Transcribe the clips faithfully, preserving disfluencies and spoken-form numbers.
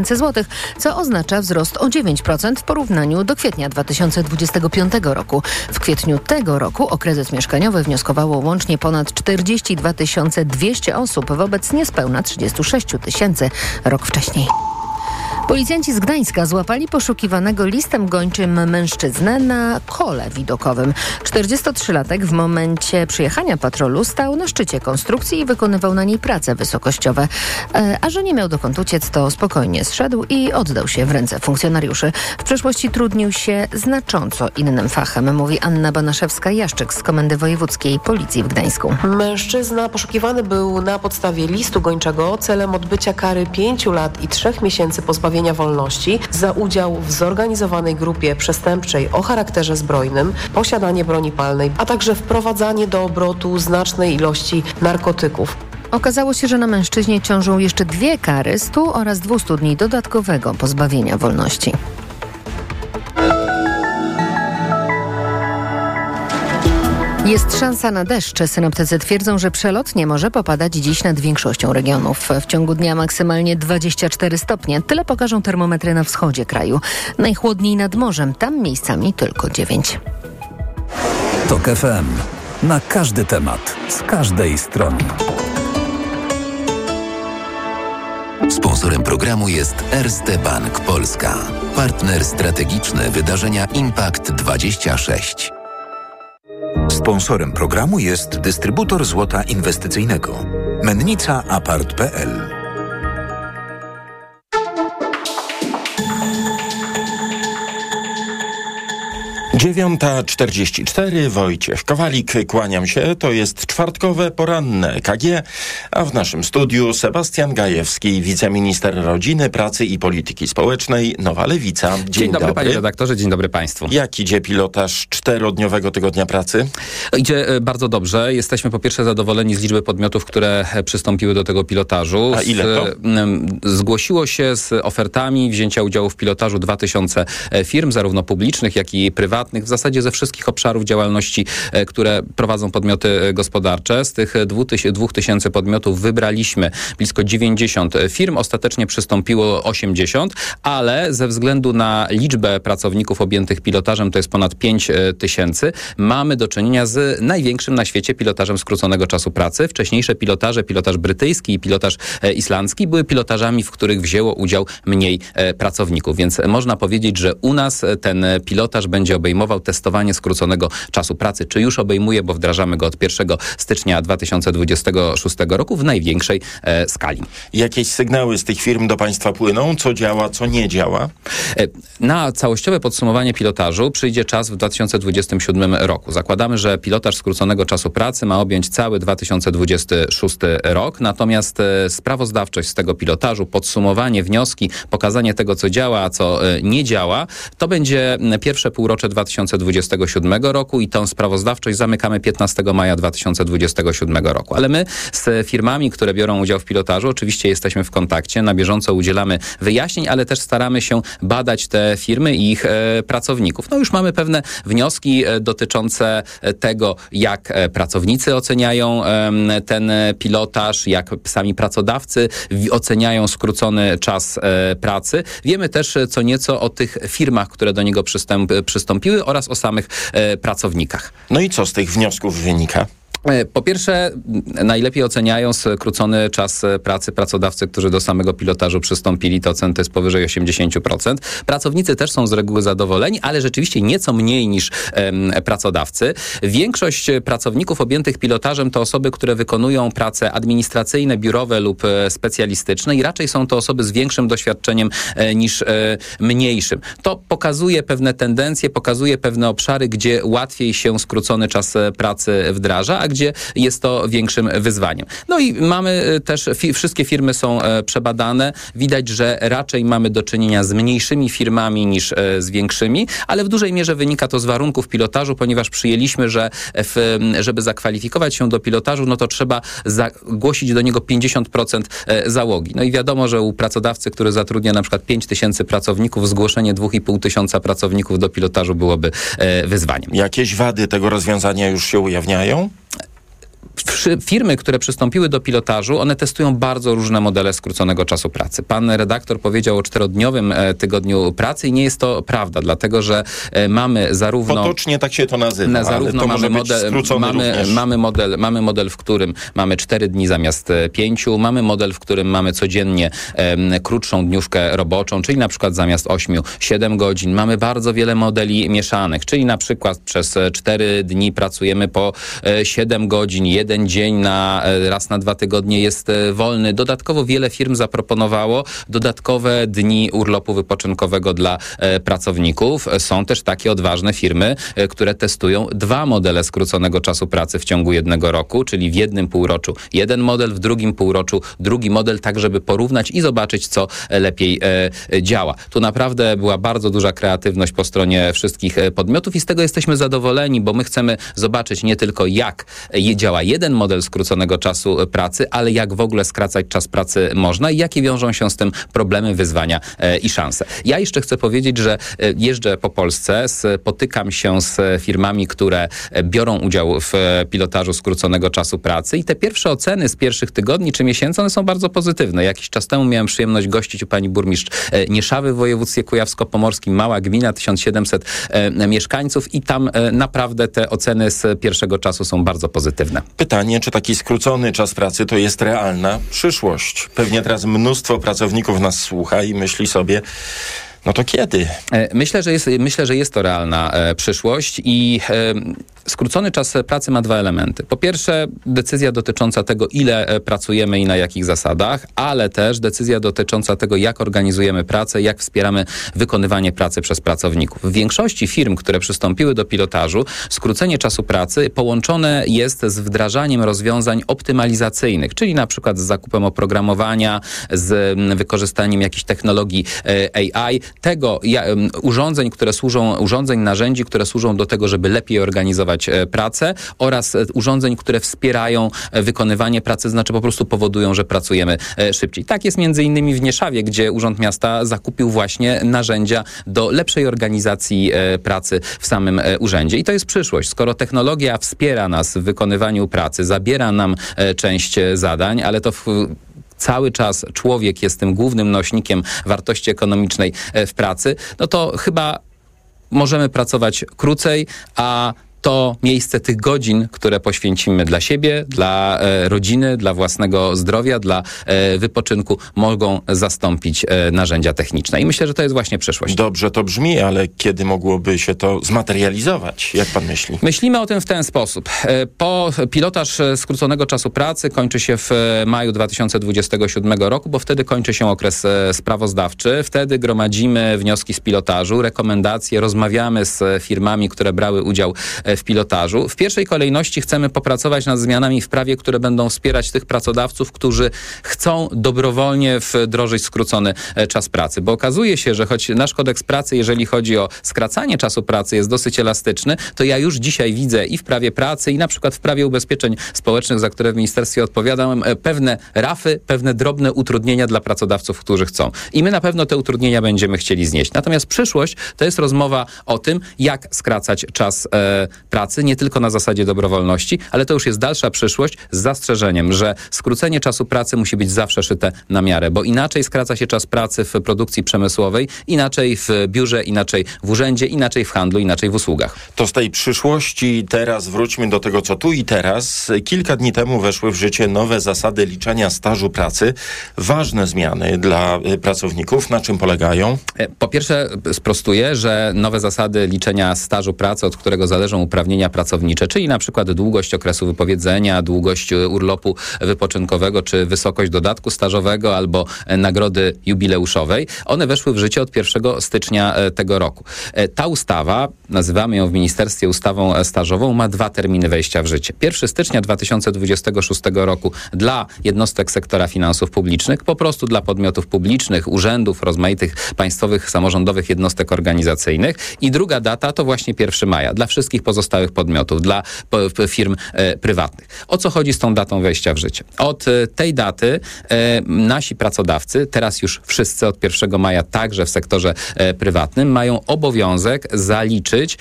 złotych, co oznacza wzrost o dziewięć procent w porównaniu do kwietnia dwa tysiące dwudziestego piątego roku. W kwietniu tego roku o kredyt mieszkaniowy wnioskowało łącznie ponad czterdzieści dwa tysiące dwieście osób wobec niespełna trzydzieści sześć tysięcy rok wcześniej. Policjanci z Gdańska złapali poszukiwanego listem gończym mężczyznę na kole widokowym. czterdziestotrzylatek w momencie przyjechania patrolu stał na szczycie konstrukcji i wykonywał na niej prace wysokościowe. E, a że nie miał dokąd uciec, to spokojnie zszedł i oddał się w ręce funkcjonariuszy. W przeszłości trudnił się znacząco innym fachem, mówi Anna Banaszewska-Jaszczyk z Komendy Wojewódzkiej Policji w Gdańsku. Mężczyzna poszukiwany był na podstawie listu gończego celem odbycia kary pięciu lat i trzech miesięcy pozbawienia wolności za udział w zorganizowanej grupie przestępczej o charakterze zbrojnym, posiadanie broni palnej, a także wprowadzanie do obrotu znacznej ilości narkotyków. Okazało się, że na mężczyźnie ciążą jeszcze dwie kary, stu oraz dwustu dni dodatkowego pozbawienia wolności. Jest szansa na deszcz. Synoptycy twierdzą, że przelotnie może popadać dziś nad większością regionów. W ciągu dnia maksymalnie dwadzieścia cztery stopnie. Tyle pokażą termometry na wschodzie kraju. Najchłodniej nad morzem. Tam miejscami tylko dziewięć. Tok F M. Na każdy temat. Z każdej strony. Sponsorem programu jest Erste Bank Polska. Partner strategiczny wydarzenia Impact dwadzieścia sześć. Sponsorem programu jest dystrybutor złota inwestycyjnego. Mennica Apart kropka p l. dziewiąta czterdzieści cztery, Wojciech Kowalik, kłaniam się. To jest czwartkowe poranne K G, a w naszym studiu Sebastian Gajewski, wiceminister rodziny, pracy i polityki społecznej, Nowa Lewica. Dzień, dzień dobry, dobry panie redaktorze, dzień dobry państwu. Jak idzie pilotaż czterodniowego tygodnia pracy? Idzie bardzo dobrze. Jesteśmy po pierwsze zadowoleni z liczby podmiotów, które przystąpiły do tego pilotażu. A ile to? Zgłosiło się z ofertami wzięcia udziału w pilotażu dwa tysiące firm, zarówno publicznych, jak i prywatnych. W zasadzie ze wszystkich obszarów działalności, które prowadzą podmioty gospodarcze. Z tych dwóch tysięcy podmiotów wybraliśmy blisko dziewięćdziesiąt firm. Ostatecznie przystąpiło osiemdziesiąt, ale ze względu na liczbę pracowników objętych pilotażem, to jest ponad pięć tysięcy, mamy do czynienia z największym na świecie pilotażem skróconego czasu pracy. Wcześniejsze pilotaże, pilotaż brytyjski i pilotaż islandzki, były pilotażami, w których wzięło udział mniej pracowników. Więc można powiedzieć, że u nas ten pilotaż będzie obejmował testowanie skróconego czasu pracy. Czy już obejmuje, bo wdrażamy go od pierwszego stycznia dwa tysiące dwudziestego szóstego roku w największej e, skali. Jakieś sygnały z tych firm do państwa płyną? Co działa, co nie działa? E, na całościowe podsumowanie pilotażu przyjdzie czas w dwa tysiące dwudziestym siódmym roku. Zakładamy, że pilotaż skróconego czasu pracy ma objąć cały dwa tysiące dwudziesty szósty rok, natomiast e, sprawozdawczość z tego pilotażu, podsumowanie, wnioski, pokazanie tego, co działa, a co e, nie działa, to będzie pierwsze półrocze dwa tysiące dwudziestego siódmego roku i tą sprawozdawczość zamykamy piętnastego maja dwa tysiące dwudziestego siódmego roku. Ale my z firmami, które biorą udział w pilotażu, oczywiście jesteśmy w kontakcie, na bieżąco udzielamy wyjaśnień, ale też staramy się badać te firmy i ich e, pracowników. No już mamy pewne wnioski e, dotyczące tego, jak e, pracownicy oceniają e, ten pilotaż, jak sami pracodawcy w, oceniają skrócony czas e, pracy. Wiemy też co nieco o tych firmach, które do niego przystęp, przystąpiły oraz o samych e, pracownikach. No i co z tych wniosków wynika? Po pierwsze, najlepiej oceniają skrócony czas pracy pracodawcy, którzy do samego pilotażu przystąpili. To ocen to jest powyżej osiemdziesiąt procent. Pracownicy też są z reguły zadowoleni, ale rzeczywiście nieco mniej niż um, pracodawcy. Większość pracowników objętych pilotażem to osoby, które wykonują prace administracyjne, biurowe lub specjalistyczne i raczej są to osoby z większym doświadczeniem e, niż e, mniejszym. To pokazuje pewne tendencje, pokazuje pewne obszary, gdzie łatwiej się skrócony czas pracy wdraża, a gdzie jest to większym wyzwaniem. No i mamy też, fi- wszystkie firmy są e, przebadane. Widać, że raczej mamy do czynienia z mniejszymi firmami niż e, z większymi, ale w dużej mierze wynika to z warunków pilotażu, ponieważ przyjęliśmy, że w, żeby zakwalifikować się do pilotażu, no to trzeba zgłosić do niego pięćdziesiąt procent załogi. No i wiadomo, że u pracodawcy, który zatrudnia na przykład pięć tysięcy pracowników, zgłoszenie dwa i pół tysiąca pracowników do pilotażu byłoby e, wyzwaniem. Jakieś wady tego rozwiązania już się ujawniają? Firmy, które przystąpiły do pilotażu, one testują bardzo różne modele skróconego czasu pracy. Pan redaktor powiedział o czterodniowym tygodniu pracy i nie jest to prawda, dlatego że mamy zarówno... Potocznie tak się to nazywa, na zarówno ale to mamy może być model, skrócony mamy, również. mamy, model, mamy model, w którym mamy cztery dni zamiast pięciu, mamy model, w którym mamy codziennie um, krótszą dniówkę roboczą, czyli na przykład zamiast ośmiu, siedem godzin. Mamy bardzo wiele modeli mieszanych, czyli na przykład przez cztery dni pracujemy po siedem godzin, jeden dzień na raz na dwa tygodnie jest wolny. Dodatkowo wiele firm zaproponowało dodatkowe dni urlopu wypoczynkowego dla e, pracowników. Są też takie odważne firmy, e, które testują dwa modele skróconego czasu pracy w ciągu jednego roku, czyli w jednym półroczu jeden model, w drugim półroczu drugi model, tak żeby porównać i zobaczyć, co lepiej e, działa. Tu naprawdę była bardzo duża kreatywność po stronie wszystkich podmiotów i z tego jesteśmy zadowoleni, bo my chcemy zobaczyć nie tylko jak działa jeden model skróconego czasu pracy, ale jak w ogóle skracać czas pracy można i jakie wiążą się z tym problemy, wyzwania e, i szanse. Ja jeszcze chcę powiedzieć, że e, jeżdżę po Polsce, spotykam się z firmami, które biorą udział w pilotażu skróconego czasu pracy i te pierwsze oceny z pierwszych tygodni czy miesięcy, one są bardzo pozytywne. Jakiś czas temu miałem przyjemność gościć u pani burmistrz e, Nieszawy w województwie kujawsko-pomorskim, mała gmina, tysiąc siedemset e, mieszkańców i tam e, naprawdę te oceny z pierwszego czasu są bardzo pozytywne. Pytanie, czy taki skrócony czas pracy to jest realna przyszłość? Pewnie teraz mnóstwo pracowników nas słucha i myśli sobie, no to kiedy? Myślę, że jest, myślę, że jest to realna e, przyszłość i e, skrócony czas pracy ma dwa elementy. Po pierwsze, decyzja dotycząca tego, ile e, pracujemy i na jakich zasadach, ale też decyzja dotycząca tego, jak organizujemy pracę, jak wspieramy wykonywanie pracy przez pracowników. W większości firm, które przystąpiły do pilotażu, skrócenie czasu pracy połączone jest z wdrażaniem rozwiązań optymalizacyjnych, czyli na przykład z zakupem oprogramowania, z wykorzystaniem jakichś technologii e, A I, tego ja, urządzeń, które służą, urządzeń, narzędzi, które służą do tego, żeby lepiej organizować e, pracę oraz e, urządzeń, które wspierają e, wykonywanie pracy, znaczy po prostu powodują, że pracujemy e, szybciej. Tak jest między innymi w Nieszawie, gdzie Urząd Miasta zakupił właśnie narzędzia do lepszej organizacji e, pracy w samym e, urzędzie. I to jest przyszłość. Skoro technologia wspiera nas w wykonywaniu pracy, zabiera nam e, część e, zadań, ale to w cały czas człowiek jest tym głównym nośnikiem wartości ekonomicznej w pracy, no to chyba możemy pracować krócej, a to miejsce tych godzin, które poświęcimy dla siebie, dla e, rodziny, dla własnego zdrowia, dla e, wypoczynku, mogą zastąpić e, narzędzia techniczne. I myślę, że to jest właśnie przyszłość. Dobrze to brzmi, ale kiedy mogłoby się to zmaterializować? Jak pan myśli? Myślimy o tym w ten sposób. E, po pilotaż skróconego czasu pracy kończy się w maju dwa tysiące dwudziestego siódmego roku, bo wtedy kończy się okres e, sprawozdawczy. Wtedy gromadzimy wnioski z pilotażu, rekomendacje, rozmawiamy z firmami, które brały udział w pilotażu. W pierwszej kolejności chcemy popracować nad zmianami w prawie, które będą wspierać tych pracodawców, którzy chcą dobrowolnie wdrożyć skrócony czas pracy. Bo okazuje się, że choć nasz kodeks pracy, jeżeli chodzi o skracanie czasu pracy, jest dosyć elastyczny, to ja już dzisiaj widzę i w prawie pracy, i na przykład w prawie ubezpieczeń społecznych, za które w ministerstwie odpowiadałem, pewne rafy, pewne drobne utrudnienia dla pracodawców, którzy chcą. I my na pewno te utrudnienia będziemy chcieli znieść. Natomiast przyszłość to jest rozmowa o tym, jak skracać czas e, pracy, nie tylko na zasadzie dobrowolności, ale to już jest dalsza przyszłość z zastrzeżeniem, że skrócenie czasu pracy musi być zawsze szyte na miarę, bo inaczej skraca się czas pracy w produkcji przemysłowej, inaczej w biurze, inaczej w urzędzie, inaczej w handlu, inaczej w usługach. To z tej przyszłości teraz wróćmy do tego, co tu i teraz. Kilka dni temu weszły w życie nowe zasady liczenia stażu pracy. Ważne zmiany dla pracowników. Na czym polegają? Po pierwsze sprostuję, że nowe zasady liczenia stażu pracy, od którego zależą uprawnienia pracownicze, czyli na przykład długość okresu wypowiedzenia, długość urlopu wypoczynkowego, czy wysokość dodatku stażowego albo nagrody jubileuszowej, one weszły w życie od pierwszego stycznia tego roku. Ta ustawa, nazywamy ją w ministerstwie ustawą stażową, ma dwa terminy wejścia w życie. pierwszego stycznia dwa tysiące dwudziestego szóstego roku dla jednostek sektora finansów publicznych, po prostu dla podmiotów publicznych, urzędów, rozmaitych państwowych, samorządowych jednostek organizacyjnych i druga data to właśnie pierwszego maja. Dla wszystkich pozostałych pozostałych podmiotów, dla firm prywatnych. O co chodzi z tą datą wejścia w życie? Od tej daty nasi pracodawcy, teraz już wszyscy od pierwszego maja, także w sektorze prywatnym, mają obowiązek zaliczyć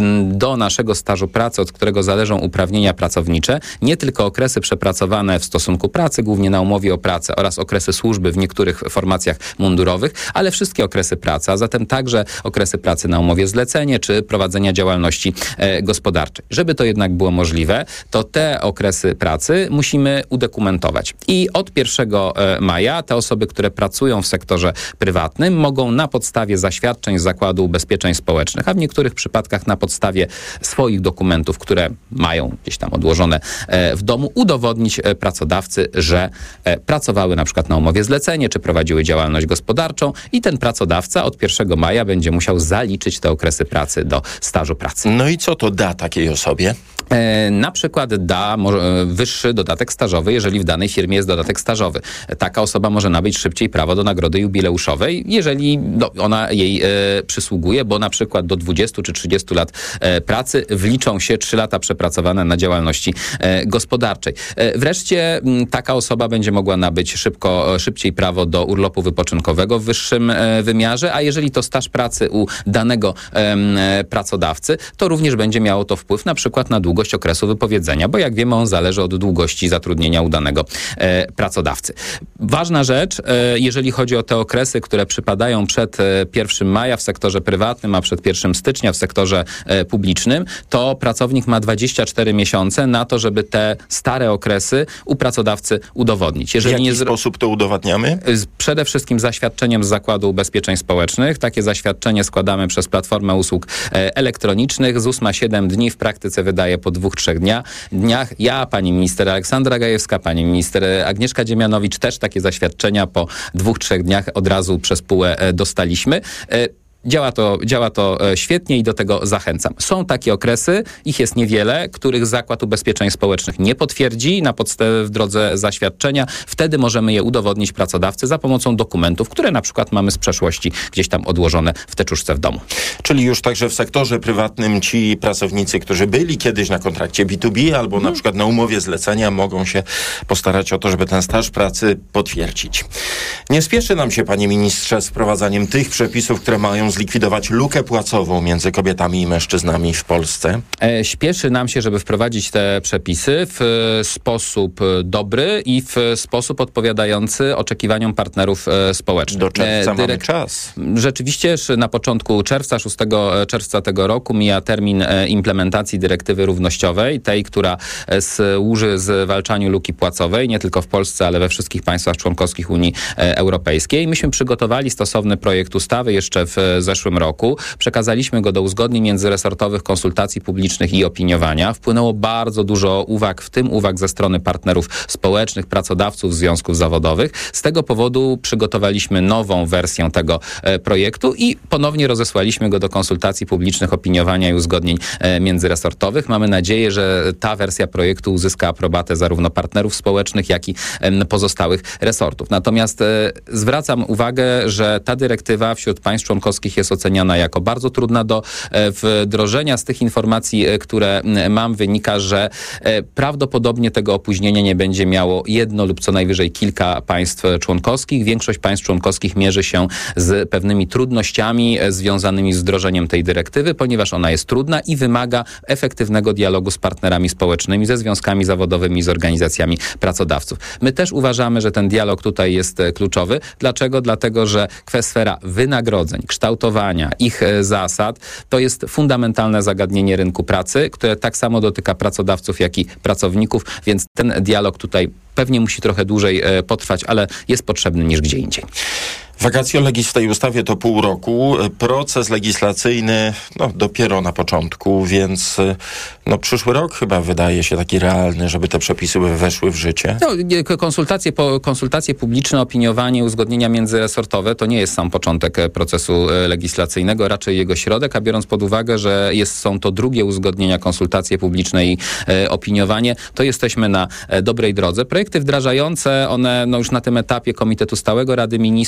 do naszego stażu pracy, od którego zależą uprawnienia pracownicze, nie tylko okresy przepracowane w stosunku pracy, głównie na umowie o pracę, oraz okresy służby w niektórych formacjach mundurowych, ale wszystkie okresy pracy, a zatem także okresy pracy na umowie zlecenie czy prowadzenia działalności e, gospodarczej. Żeby to jednak było możliwe, to te okresy pracy musimy udokumentować. I od pierwszego maja te osoby, które pracują w sektorze prywatnym, mogą na podstawie zaświadczeń z Zakładu Ubezpieczeń Społecznych, a w niektórych przypadkach na podstawie swoich dokumentów, które mają gdzieś tam odłożone w domu, udowodnić pracodawcy, że pracowały na przykład na umowie zlecenie, czy prowadziły działalność gospodarczą i ten pracodawca od pierwszego maja będzie musiał zaliczyć te okresy pracy do stażu pracy. No i co to da takiej osobie? E, na przykład da może, wyższy dodatek stażowy, jeżeli w danej firmie jest dodatek stażowy. Taka osoba może nabyć szybciej prawo do nagrody jubileuszowej, jeżeli no, ona jej e, przysługuje, bo na przykład do dwudziestu czy trzydziestu lat e, pracy wliczą się trzy lata przepracowane na działalności e, gospodarczej. E, wreszcie m, taka osoba będzie mogła nabyć szybko, szybciej prawo do urlopu wypoczynkowego w wyższym e, wymiarze, a jeżeli to staż pracy u danego e, pracodawcy, to również będzie miało to wpływ na przykład na długość okresu wypowiedzenia, bo jak wiemy, on zależy od długości zatrudnienia u danego e, pracodawcy. Ważna rzecz, e, jeżeli chodzi o te okresy, które przypadają przed e, pierwszego maja w sektorze prywatnym, a przed pierwszego stycznia w sektorze e, publicznym, to pracownik ma dwadzieścia cztery miesiące na to, żeby te stare okresy u pracodawcy udowodnić. Jeżeli w jaki nie zro... sposób to udowadniamy? Przede wszystkim zaświadczeniem z Zakładu Ubezpieczeń Społecznych. Takie zaświadczenie składamy przez platformę usług e, elektronicznych. Z ósma siedem dni w praktyce wydaje po dwóch, trzech dnia, dniach. Ja, pani minister Aleksandra Gajewska, pani minister Agnieszka Dziemianowicz też takie zaświadczenia po dwóch, trzech dniach od razu przez półę dostaliśmy. Działa to, działa to świetnie i do tego zachęcam. Są takie okresy, ich jest niewiele, których Zakład Ubezpieczeń Społecznych nie potwierdzi na podstawie w drodze zaświadczenia. Wtedy możemy je udowodnić pracodawcy za pomocą dokumentów, które na przykład mamy z przeszłości gdzieś tam odłożone w teczuszce w domu. Czyli już także w sektorze prywatnym ci pracownicy, którzy byli kiedyś na kontrakcie B dwa B albo hmm. na przykład na umowie zlecenia, mogą się postarać o to, żeby ten staż pracy potwierdzić. Nie spieszy nam się, panie ministrze, z wprowadzaniem tych przepisów, które mają zlikwidować lukę płacową między kobietami i mężczyznami w Polsce? E, śpieszy nam się, żeby wprowadzić te przepisy w e, sposób dobry i w sposób odpowiadający oczekiwaniom partnerów e, społecznych. Do czerwca e, dyrek- mamy czas. Rzeczywiście na początku czerwca, szóstego czerwca tego roku mija termin e, implementacji dyrektywy równościowej, tej, która e, służy zwalczaniu luki płacowej, nie tylko w Polsce, ale we wszystkich państwach członkowskich Unii e, Europejskiej. Myśmy przygotowali stosowny projekt ustawy jeszcze w zeszłym roku. Przekazaliśmy go do uzgodnień międzyresortowych, konsultacji publicznych i opiniowania. Wpłynęło bardzo dużo uwag, w tym uwag ze strony partnerów społecznych, pracodawców, związków zawodowych. Z tego powodu przygotowaliśmy nową wersję tego e, projektu i ponownie rozesłaliśmy go do konsultacji publicznych, opiniowania i uzgodnień e, międzyresortowych. Mamy nadzieję, że ta wersja projektu uzyska aprobatę zarówno partnerów społecznych, jak i e, pozostałych resortów. Natomiast e, zwracam uwagę, że ta dyrektywa wśród państw członkowskich jest oceniana jako bardzo trudna do wdrożenia. Z tych informacji, które mam, wynika, że prawdopodobnie tego opóźnienia nie będzie miało jedno lub co najwyżej kilka państw członkowskich. Większość państw członkowskich mierzy się z pewnymi trudnościami związanymi z wdrożeniem tej dyrektywy, ponieważ ona jest trudna i wymaga efektywnego dialogu z partnerami społecznymi, ze związkami zawodowymi, z organizacjami pracodawców. My też uważamy, że ten dialog tutaj jest kluczowy. Dlaczego? Dlatego, że sfera wynagrodzeń, kształtowania, ich zasad, to jest fundamentalne zagadnienie rynku pracy, które tak samo dotyka pracodawców, jak i pracowników, więc ten dialog tutaj pewnie musi trochę dłużej e, potrwać, ale jest potrzebny niż gdzie indziej. Vacatio legis w tej ustawie to pół roku. Proces legislacyjny no, dopiero na początku, więc no, przyszły rok chyba wydaje się taki realny, żeby te przepisy weszły w życie. No, konsultacje, po, konsultacje publiczne, opiniowanie, uzgodnienia międzyresortowe to nie jest sam początek procesu legislacyjnego, raczej jego środek, a biorąc pod uwagę, że jest, są to drugie uzgodnienia, konsultacje publiczne i e, opiniowanie, to jesteśmy na e, dobrej drodze. Projekty wdrażające, one no, już na tym etapie Komitetu Stałego Rady Ministrów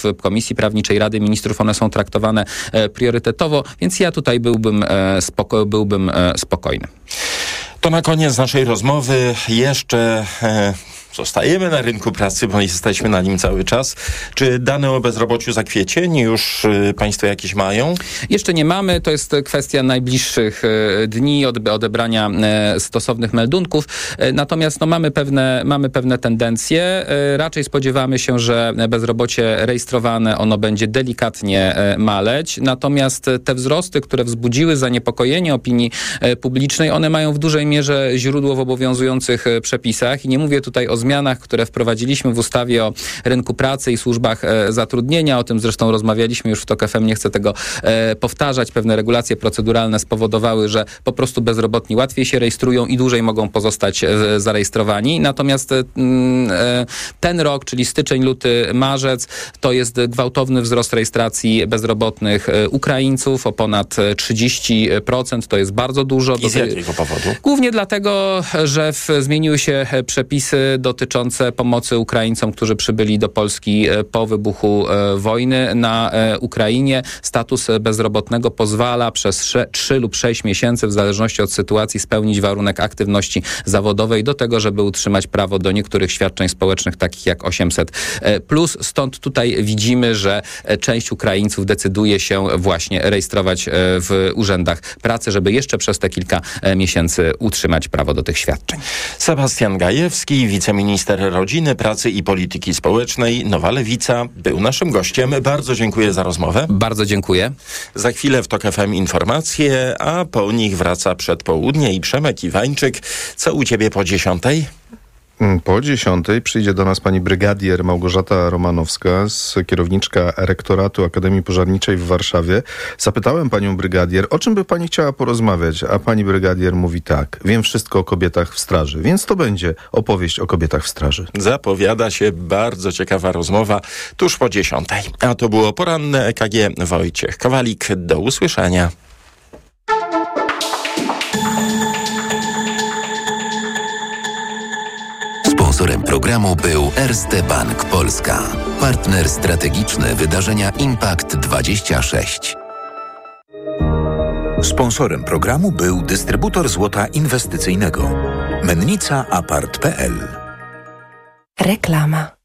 w Komisji Prawniczej Rady Ministrów, one są traktowane priorytetowo, więc ja tutaj byłbym, spoko- byłbym spokojny. To na koniec naszej rozmowy jeszcze e, zostajemy na rynku pracy, bo jesteśmy na nim cały czas. Czy dane o bezrobociu za kwiecień już e, państwo jakieś mają? Jeszcze nie mamy. To jest kwestia najbliższych e, dni od, odebrania e, stosownych meldunków. E, natomiast no, mamy, pewne, mamy pewne tendencje. E, raczej spodziewamy się, że bezrobocie rejestrowane ono będzie delikatnie e, maleć. Natomiast te wzrosty, które wzbudziły zaniepokojenie opinii e, publicznej, one mają w dużej mierze źródło w obowiązujących przepisach i nie mówię tutaj o zmianach, które wprowadziliśmy w ustawie o rynku pracy i służbach zatrudnienia. O tym zresztą rozmawialiśmy już w TOK F M, nie chcę tego e, powtarzać. Pewne regulacje proceduralne spowodowały, że po prostu bezrobotni łatwiej się rejestrują i dłużej mogą pozostać e, zarejestrowani. Natomiast e, ten rok, czyli styczeń, luty, marzec, to jest gwałtowny wzrost rejestracji bezrobotnych e, Ukraińców o ponad trzydzieści procent. To jest bardzo dużo. I z jakiego powodu? Głównie dlatego, że w, zmieniły się przepisy dotyczące pomocy Ukraińcom, którzy przybyli do Polski po wybuchu e, wojny na e, Ukrainie. Status bezrobotnego pozwala przez trzy lub sześć miesięcy, w zależności od sytuacji, spełnić warunek aktywności zawodowej do tego, żeby utrzymać prawo do niektórych świadczeń społecznych, takich jak osiemset plus. Stąd tutaj widzimy, że część Ukraińców decyduje się właśnie rejestrować w urzędach pracy, żeby jeszcze przez te kilka miesięcy utrzymać prawo do tych świadczeń. Sebastian Gajewski, wiceminister rodziny, pracy i polityki społecznej, Nowa Lewica, był naszym gościem. Bardzo dziękuję za rozmowę. Bardzo dziękuję. Za chwilę w TOK F M informacje, a po nich wraca przedpołudnie i Przemek Iwańczyk. Co u ciebie po dziesiątej? Po dziesiątej przyjdzie do nas pani brygadier Małgorzata Romanowska, z kierowniczka rektoratu Akademii Pożarniczej w Warszawie. Zapytałem panią brygadier, o czym by pani chciała porozmawiać, a pani brygadier mówi tak: wiem wszystko o kobietach w straży, więc to będzie opowieść o kobietach w straży. Zapowiada się bardzo ciekawa rozmowa tuż po dziesiątej. A to było poranne E K G. Wojciech Kowalik. Do usłyszenia. Sponsorem programu był Erste Bank Polska. Partner strategiczny wydarzenia Impact dwadzieścia sześć. Sponsorem programu był dystrybutor złota inwestycyjnego Mennica Apart kropka p l. Reklama.